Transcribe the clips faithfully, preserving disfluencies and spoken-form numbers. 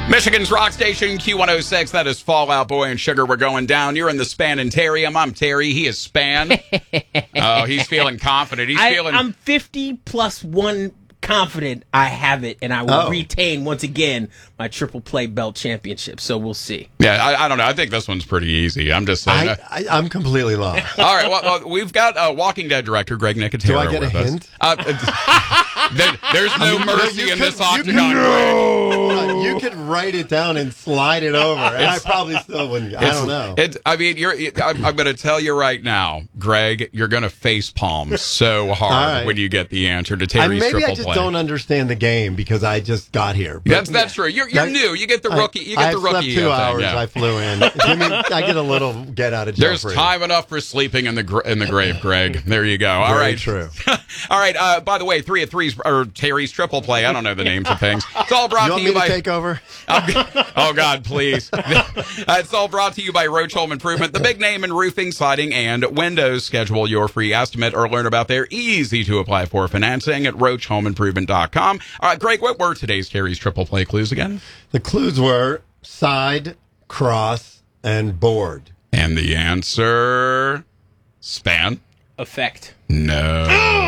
Michigan's Rock Station, Q one oh six. That is Fall Out Boy and Sugar. We're going down. You're in the Spanitarium. I'm Terry. He is Span. Oh, he's feeling confident. He's I, feeling. I'm fifty plus one confident I have it, and I will Oh. retain once again my triple play belt championship. So we'll see. Yeah, I, I don't know. I think this one's pretty easy. I'm just saying. I, I, I'm completely lost. All right. Well, well, we've got uh, Walking Dead director Greg Nicotero. Do I get a with us. hint? Uh, there, there's no You- mercy you in could- this you octagon. could- Greg. Uh, you could write it down and slide it over, and I probably still wouldn't. I don't know. It's, I mean, you're. I'm, I'm going to tell you right now, Greg. You're going to face palm so hard right. when you get the answer to And Terry's maybe triple I just play. don't understand the game because I just got here. But That's that's true. You're you're That- new. You get the rookie. You get I the slept rookie. two uh, thing, hours. yeah. I flew in. Jimmy, I get a little get out of jail There's free. time enough for sleeping in the gr- in the grave, Greg. There you go. All Very right, true. All right. Uh, by the way, three at threes or Terry's triple play. I don't know the names of things. It's all brought You to want you me to by. take over? Oh God, please! uh, it's all brought to you by Roach Home Improvement, the big name in roofing, siding, and windows. Schedule your free estimate or learn about their easy to apply for financing at roach home improvement dot com. All right, Greg, what were today's Terry's triple play clues again? The clues were side, cross, and board. And the answer, Span. Effect. No,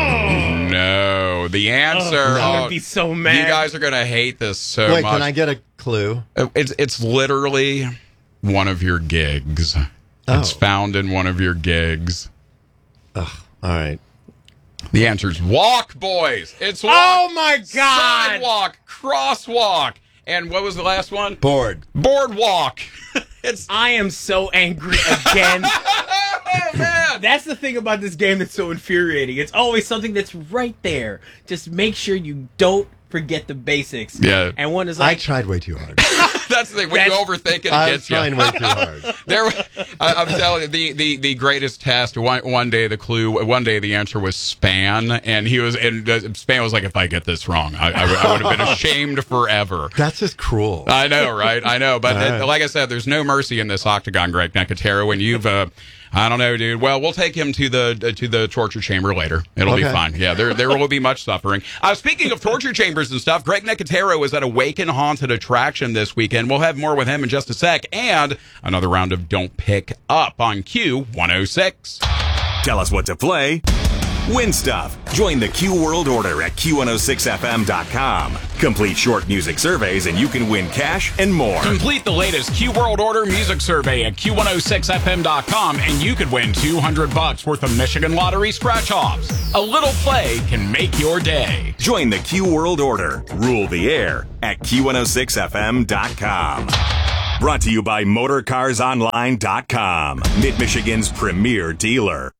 no. The answer. I'm oh, gonna be so mad. You guys are gonna hate this so Wait, much. can I get a clue? It's it's literally one of your gigs. It's Oh. found in one of your gigs. All right. The answer's walk, boys. It's walk. Oh my God! Sidewalk, crosswalk, and what was the last one? Board. Boardwalk. It's I am so angry again. oh man. That's the thing about this game that's so infuriating. It's always something that's right there. Just make sure you don't forget the basics. Yeah. And one is I like, tried way too hard. That's the thing. When you That's- overthink it, it I was gets you. trying way too hard. There, I, I'm telling you, the, the, the greatest test. One one day the clue, one day the answer was span, and he was, and uh, Span was like, "If I get this wrong, I, I, I would have been ashamed forever." That's just cruel. I know, right? I know, but All uh, right. like I said, there's no mercy in this octagon, Greg Nicotero. When you've, uh, I don't know, dude. Well, we'll take him to the uh, to the torture chamber later. It'll be Okay. fine. Yeah, there there will be much suffering. Uh, speaking of torture chambers and stuff, Greg Nicotero is at Awaken Haunted Attraction this weekend. We'll have more with him in just a sec, and another round of Don't Pick Up on Q one oh six. Tell us what to play. Win stuff. Join the Q World Order at Q one oh six F M dot com. Complete short music surveys and you can win cash and more. Complete the latest Q World Order music survey at Q one oh six F M dot com, and you could win two hundred bucks worth of Michigan Lottery scratch-offs. A little play can make your day. Join the Q World Order. Rule the air at Q one oh six F M dot com. Brought to you by motor cars online dot com. Mid-Michigan's premier dealer.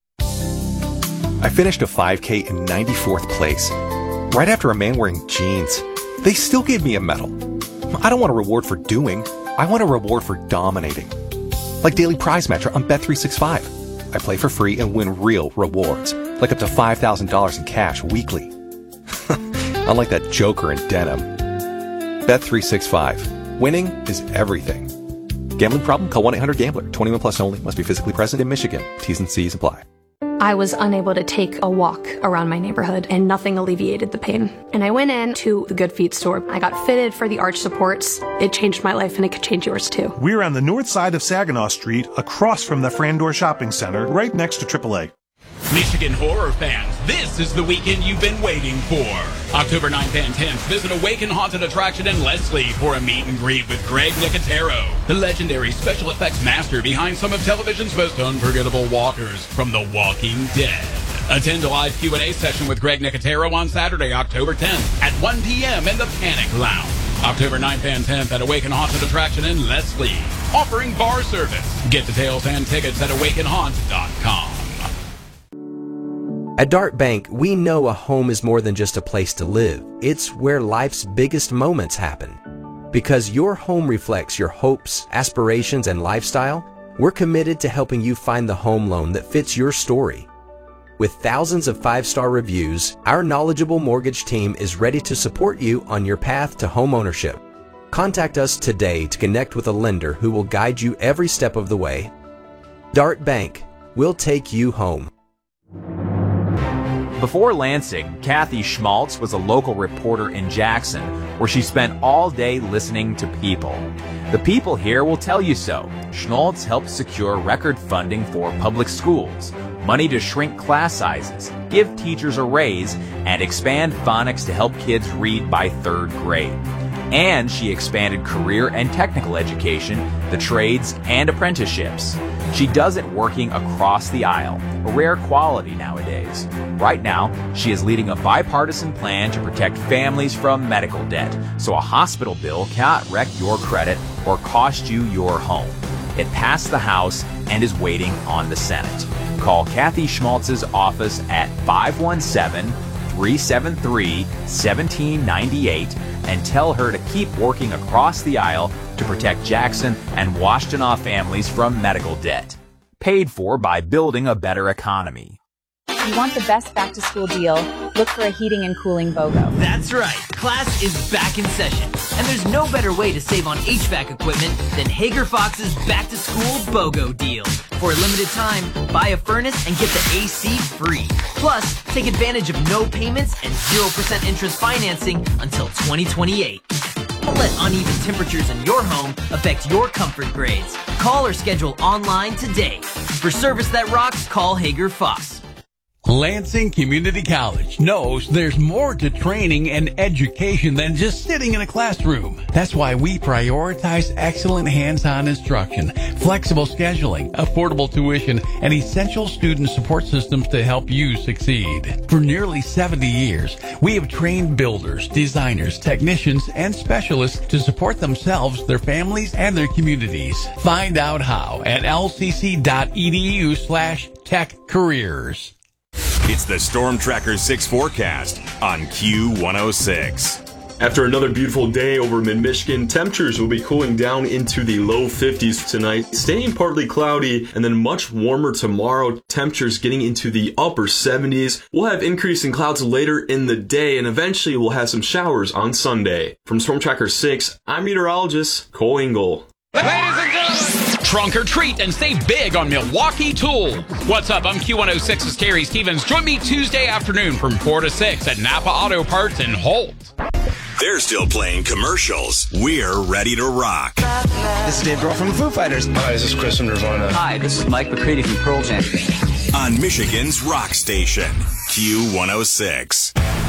I finished a five K in ninety-fourth place, right after a man wearing jeans. They still gave me a medal. I don't want a reward for doing. I want a reward for dominating. Like Daily Prize Match on Bet three sixty-five. I play for free and win real rewards, like up to five thousand dollars in cash weekly. Unlike that joker in denim. Bet three sixty-five. Winning is everything. Gambling problem? Call one eight hundred gambler. twenty-one plus only. Must be physically present in Michigan. T's and C's apply. I was unable to take a walk around my neighborhood, and nothing alleviated the pain. And I went in to the Good Feet store. I got fitted for the arch supports. It changed my life, and it could change yours too. We're on the north side of Saginaw Street, across from the Frandor Shopping Center, right next to triple A. Michigan horror fans, this is the weekend you've been waiting for. October ninth and tenth, visit Awaken Haunted Attraction in Leslie for a meet and greet with Greg Nicotero, the legendary special effects master behind some of television's most unforgettable walkers from The Walking Dead. Attend a live Q and A session with Greg Nicotero on Saturday, October tenth at one p.m. in the Panic Lounge. October ninth and tenth at Awaken Haunted Attraction in Leslie, offering bar service. Get details and tickets at awaken haunt dot com. At Dart Bank, we know a home is more than just a place to live. It's where life's biggest moments happen. Because your home reflects your hopes, aspirations, and lifestyle, we're committed to helping you find the home loan that fits your story. With thousands of five-star reviews, our knowledgeable mortgage team is ready to support you on your path to home ownership. Contact us today to connect with a lender who will guide you every step of the way. Dart Bank, we'll take you home. Before Lansing, Kathy Schmaltz was a local reporter in Jackson, where she spent all day listening to people. The people here will tell you so. Schmaltz helped secure record funding for public schools, money to shrink class sizes, give teachers a raise, and expand phonics to help kids read by third grade. And she expanded career and technical education, the trades, and apprenticeships. She does it working across the aisle, a rare quality nowadays. Right now, she is leading a bipartisan plan to protect families from medical debt, so a hospital bill cannot wreck your credit or cost you your home. It passed the House and is waiting on the Senate. Call Kathy Schmaltz's office at five one seven, three seven three, one seven nine eight and tell her to keep working across the aisle to protect Jackson and Washtenaw families from medical debt. Paid for by Building a Better Economy. You want the best back-to-school deal? Look for a heating and cooling BOGO. That's right. Class is back in session. And there's no better way to save on H V A C equipment than Hager Fox's back-to-school BOGO deal. For a limited time, buy a furnace and get the A C free. Plus, take advantage of no payments and zero percent interest financing until twenty twenty-eight. Don't let uneven temperatures in your home affect your comfort grades. Call or schedule online today. For service that rocks, call Hager Fox. Lansing Community College knows there's more to training and education than just sitting in a classroom. That's why we prioritize excellent hands-on instruction, flexible scheduling, affordable tuition, and essential student support systems to help you succeed. For nearly seventy years, we have trained builders, designers, technicians, and specialists to support themselves, their families, and their communities. Find out how at lcc.edu slash tech careers. It's the Storm Tracker six forecast on Q one oh six. After another beautiful day over mid-Michigan, temperatures will be cooling down into the low fifties tonight, staying partly cloudy, and then much warmer tomorrow. Temperatures getting into the upper seventies. We'll have increasing clouds later in the day, and eventually we'll have some showers on Sunday. From Storm Tracker six, I'm meteorologist Cole Engel. Ladies and gentlemen, trunk or treat and save big on Milwaukee Tool. What's up? I'm Q one oh six's Terry Stevens. Join me Tuesday afternoon from four to six at Napa Auto Parts in Holt. They're still playing commercials. We're ready to rock. This is Dave Grohl from the Foo Fighters. Hi, this is Chris from Nirvana. Hi, this is Mike McCready from Pearl Jam. On Michigan's rock station, Q one oh six.